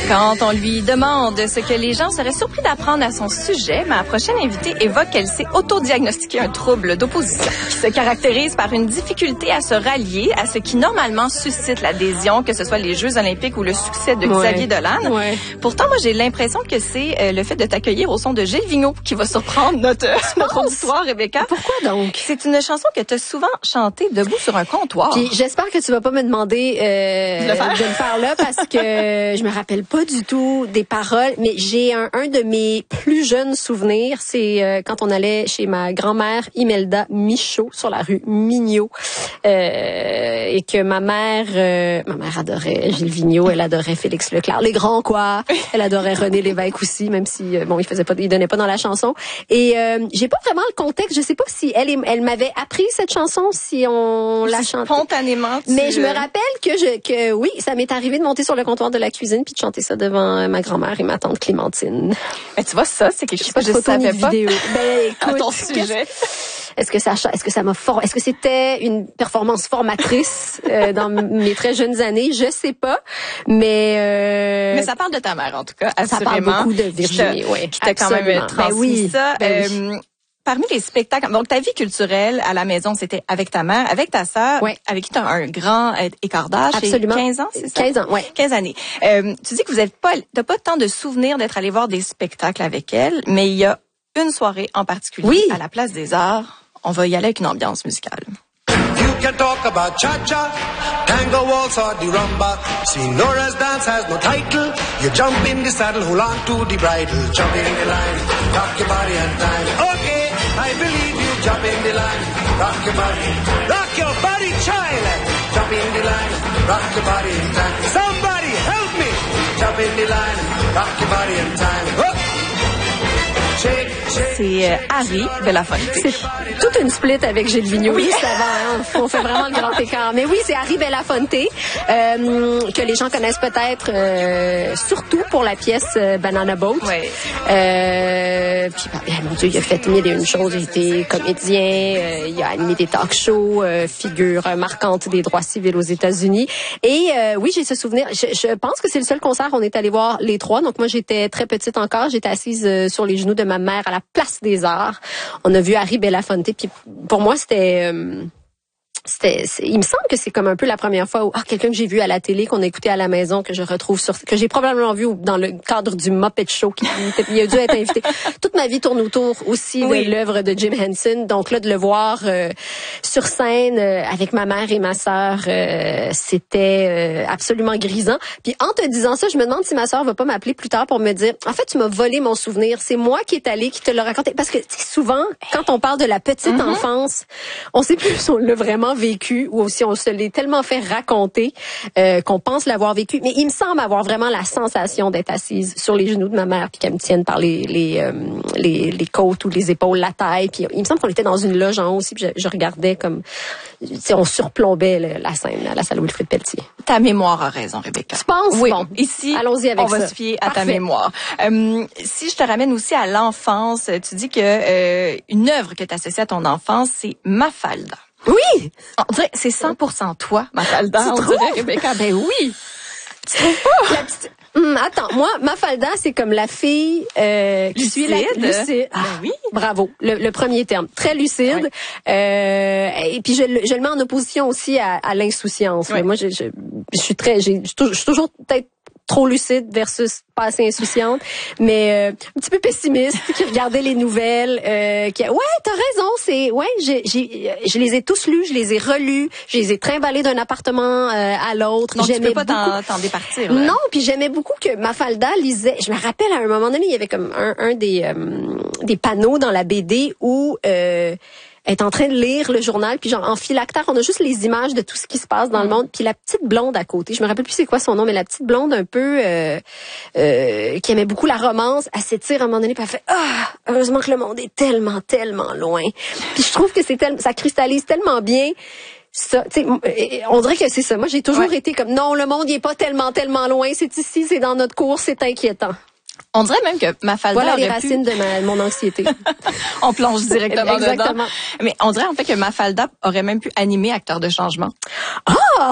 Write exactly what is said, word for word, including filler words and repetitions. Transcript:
Quand on lui demande ce que les gens seraient surpris d'apprendre à son sujet, ma prochaine invitée évoque qu'elle s'est autodiagnostiqué un trouble d'opposition qui se caractérise par une difficulté à se rallier à ce qui normalement suscite l'adhésion, que ce soit les Jeux olympiques ou le succès de Xavier ouais. Dolan. Ouais. Pourtant, moi, j'ai l'impression que c'est euh, le fait de t'accueillir au son de Gilles Vigneault qui va surprendre notre, notre auditoire, Rebecca. Pourquoi donc? C'est une chanson que tu as souvent chantée debout sur un comptoir. Puis j'espère que tu vas pas me demander euh, de, le faire. de le faire là parce que je me rappelle pas du tout des paroles, mais j'ai un, un de mes plus jeunes souvenirs, c'est euh, quand on allait chez ma grand-mère Imelda Michaud sur la rue Mignot euh, et que ma mère, euh, ma mère adorait Gilles Vigneault, elle adorait Félix Leclerc, les grands quoi, elle adorait René Lévesque aussi, même si euh, bon il faisait pas, il donnait pas dans la chanson. Et euh, j'ai pas vraiment le contexte, je sais pas si elle, elle m'avait appris cette chanson, si on la chantait spontanément. Tu... Mais je me rappelle que je que oui, ça m'est arrivé de monter sur le comptoir de la cuisine puis de chanter ça devant ma grand-mère et ma tante Clémentine. Mais tu vois ça, c'est quelque chose que je photo savais ni pas. Vidéo. Ben écoute, à ton sujet. Est-ce que ça est-ce que ça m'a for... est-ce que c'était une performance formatrice euh, dans mes très jeunes années, je sais pas, mais euh... mais ça parle de ta mère en tout cas, assurément. Ça parle beaucoup de Virginie, oui. Qui t'a quand même transmis ben oui, ça. Ben euh, oui. Parmi les spectacles, donc ta vie culturelle à la maison, c'était avec ta mère, avec ta sœur, ouais. avec qui tu as un grand écart d'âge. Absolument. quinze ans, c'est ça? quinze ans, ouais. quinze années. Euh, tu dis que vous êtes pas, t'as pas tant de souvenirs d'être allé voir des spectacles avec elle, mais il y a une soirée en particulier oui. à la Place des Arts. On va y aller avec une ambiance musicale. You can talk about cha-cha, tango waltz or the rumba. See, Nora's dance has no title. You jump in the saddle, hold on to the bridle. Jump in the line, rock your body and time. Okay, I believe you. Jump in the line, rock your body. Rock your body, child. Jump in the line, rock your body in time. Somebody help me. Jump in the line, rock your body in time. Oh. Shake, shake. C'est euh, Harry Belafonte. C'est toute une split avec Gilles Vigneault. Oui, ça va. Hein? On fait vraiment le grand écart. Mais oui, c'est Harry Belafonte euh, que les gens connaissent peut-être euh, surtout pour la pièce euh, Banana Boat. Oui. Euh, puis, bah, mon Dieu, il a fait mille et une choses. Il a été comédien, euh, il a animé des talk shows, euh, figure marquante des droits civils aux États-Unis. Et euh, oui, j'ai ce souvenir. Je, je pense que c'est le seul concert qu'on est allé voir les trois. Donc moi, j'étais très petite encore. J'étais assise euh, sur les genoux de ma mère à la Place des Arts. On a vu Harry Belafonte. Puis pour moi, c'était... Euh, C'était, c'est, il me semble que c'est comme un peu la première fois où ah, quelqu'un que j'ai vu à la télé, qu'on a écouté à la maison, que je retrouve sur, que j'ai probablement vu dans le cadre du Muppet Show, qui il a dû être invité. Toute ma vie tourne autour aussi oui. de l'œuvre de Jim Henson. Donc là, de le voir euh, sur scène euh, avec ma mère et ma sœur, euh, c'était euh, absolument grisant. Puis en te disant ça, je me demande si ma sœur va pas m'appeler plus tard pour me dire, en fait, tu m'as volé mon souvenir. C'est moi qui est allée, qui te l'a raconté. Parce que souvent, quand on parle de la petite mm-hmm. enfance, on sait plus si on l'a vraiment vécu ou aussi on se l'est tellement fait raconter euh, qu'on pense l'avoir vécu. Mais il me semble avoir vraiment la sensation d'être assise sur les genoux de ma mère puis qu'elle me tienne par les les, euh, les les côtes ou les épaules, la taille. Puis il me semble qu'on était dans une loge en haut aussi puis je, je regardais comme si on surplombait le, la scène à la salle Wilfrid Pelletier. Ta mémoire a raison, Rebecca. Tu penses? Oui. Bon, ici, allons-y avec on va ça. se fier à Parfait. ta mémoire. Euh, si je te ramène aussi à l'enfance, tu dis que euh, une œuvre que tu associes à ton enfance, c'est Mafalda. Oui! On dirait c'est cent pour cent toi, Mafalda. Tu on trouves? dirait, Rebecca. Ben oui! Tu trouves pas? La petite... Hum, attends, moi, Mafalda, c'est comme la fille euh, qui lucide. suit la lucide. Ah, ben oui. Bravo, le, le premier terme. Très lucide. Oui. Euh, et puis je, je le mets en opposition aussi à, à l'insouciance. Oui. Moi, je, je, je suis très, j'ai, je suis toujours peut-être trop lucide versus pas assez insouciante, mais euh, un petit peu pessimiste, qui regardait les nouvelles, euh, qui ouais, t'as raison, c'est ouais, j'ai, j'ai, je les ai tous lus, je les ai relus, je les ai trimballés d'un appartement euh, à l'autre. Donc j'aimais tu peux pas beaucoup... t'en, t'en départir. Là. Non, puis j'aimais beaucoup que Mafalda lisait. Je me rappelle à un moment donné, il y avait comme un, un des euh, des panneaux dans la B D où euh, est en train de lire le journal, puis genre en phylactère, on a juste les images de tout ce qui se passe dans mm. le monde, puis la petite blonde à côté, je me rappelle plus c'est quoi son nom, mais la petite blonde un peu euh, euh, qui aimait beaucoup la romance, elle s'étire à un moment donné, puis elle fait ah, heureusement que le monde est tellement, tellement loin. Puis je trouve que c'est tellement, ça cristallise tellement bien. Ça, tu sais, on dirait que c'est ça. Moi, j'ai toujours ouais. été comme non, le monde il est pas tellement, tellement loin, c'est ici, c'est dans notre cours, c'est inquiétant. On dirait même que Mafalda voilà aurait les racines pu... de ma, mon anxiété. On plonge directement Exactement. dedans. Mais on dirait en fait que Mafalda aurait même pu animer Acteur de changement. Ah!